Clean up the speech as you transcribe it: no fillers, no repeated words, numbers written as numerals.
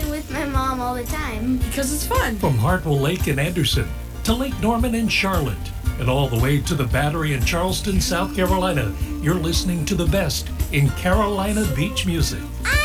swimming with my mom all the time. Because it's fun. From Hartwell Lake in Anderson to Lake Norman in Charlotte and all the way to the Battery in Charleston, South Carolina, you're listening to the best in Carolina beach music.